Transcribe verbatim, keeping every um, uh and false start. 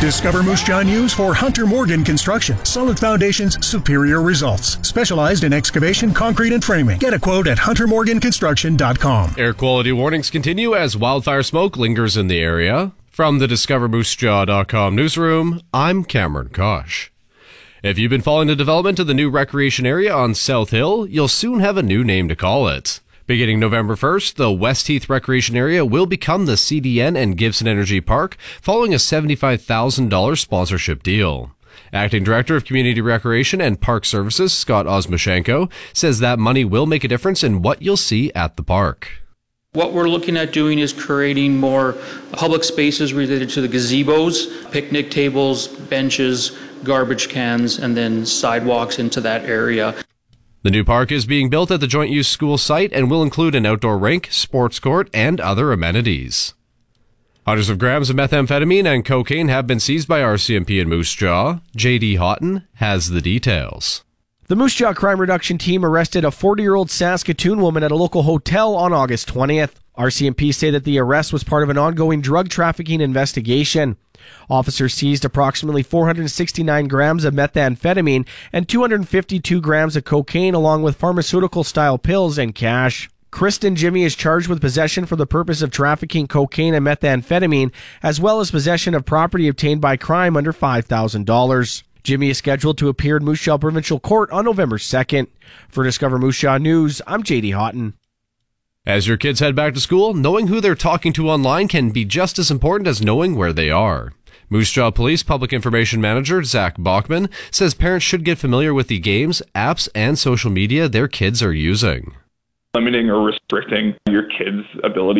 Discover Moose Jaw News for Hunter Morgan Construction. Solid foundations, superior results. Specialized in excavation, concrete, and framing. Get a quote at hunter morgan construction dot com. Air quality warnings continue as wildfire smoke lingers in the area. From the discover moose jaw dot com newsroom, I'm Cameron Kosh. If you've been following the development of the new recreation area on South Hill, you'll soon have a new name to call it. Beginning November first, the West Heath Recreation Area will become the C D N and Gibson Energy Park following a seventy-five thousand dollars sponsorship deal. Acting Director of Community Recreation and Park Services, Scott Osmashenko, says that money will make a difference in what you'll see at the park. What we're looking at doing is creating more public spaces related to the gazebos, picnic tables, benches, garbage cans, and then sidewalks into that area. The new park is being built at the Joint Use School site and will include an outdoor rink, sports court, and other amenities. Hundreds of grams of methamphetamine and cocaine have been seized by R C M P in Moose Jaw. J D Houghton has the details. The Moose Jaw Crime Reduction Team arrested a forty-year-old Saskatoon woman at a local hotel on August twentieth. R C M P say that the arrest was part of an ongoing drug trafficking investigation. Officers seized approximately four hundred sixty-nine grams of methamphetamine and two hundred fifty-two grams of cocaine along with pharmaceutical-style pills and cash. Kristen Jimmy is charged with possession for the purpose of trafficking cocaine and methamphetamine, as well as possession of property obtained by crime under five thousand dollars. Jimmy is scheduled to appear in Moose Jaw Provincial Court on November second. For Discover Moose Jaw News, I'm J D Houghton. As your kids head back to school, knowing who they're talking to online can be just as important as knowing where they are. Moose Jaw Police Public Information Manager Zach Bachman says parents should get familiar with the games, apps, and social media their kids are using. Limiting or restricting your kids' ability